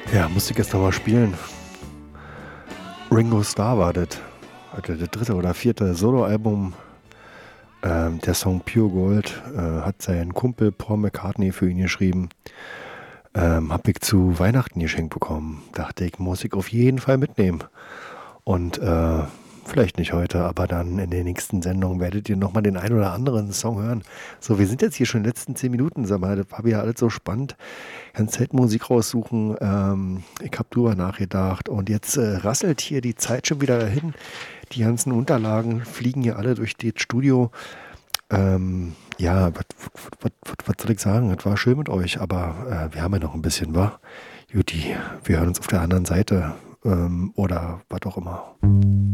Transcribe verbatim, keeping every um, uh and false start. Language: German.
Ja, musste ich jetzt nochmal spielen. Ringo Starr war das. Also das dritte oder vierte Soloalbum. Ähm, der Song Pure Gold äh, hat sein Kumpel Paul McCartney für ihn geschrieben. Ähm, hab ich zu Weihnachten geschenkt bekommen. Dachte ich, muss ich auf jeden Fall mitnehmen. Und äh, vielleicht nicht heute, aber dann in den nächsten Sendungen werdet ihr nochmal den einen oder anderen Song hören. So, wir sind jetzt hier schon in den letzten zehn Minuten, sag mal, das war wieder alles so spannend. Ganz selten Musik raussuchen. Ähm, ich habe drüber nachgedacht und jetzt äh, rasselt hier die Zeit schon wieder dahin. Die ganzen Unterlagen fliegen hier alle durch das Studio. Ähm, ja, was soll ich sagen? Es war schön mit euch, aber äh, wir haben ja noch ein bisschen, wa? Juti, wir hören uns auf der anderen Seite ähm, oder was auch immer.